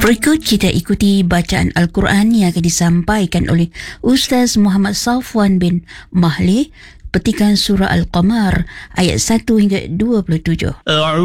Berikut kita ikuti bacaan Al-Quran yang akan disampaikan oleh Ustaz Muhammad Safwan bin Mahli, petikan surah Al-Qamar ayat 1 hingga 27.